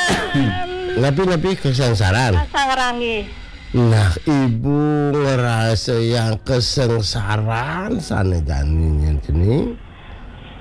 Lebih-lebih kesengsaraan. Sangrangi. Nah, ibu ngerasa yang kesengsaraan sana janinya ini.